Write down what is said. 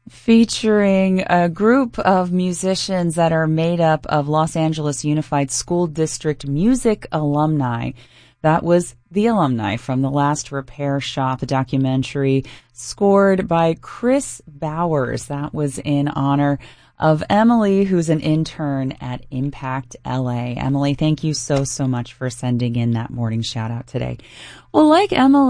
featuring a group of musicians that are made up of Los Angeles Unified School District music alumni. That was The Alumni from The Last Repair Shop, a documentary scored by Chris Bowers. That was in honor of Emily, who's an intern at Impact LA. Emily, thank you so much for sending in that morning shout out today. Well, like Emily,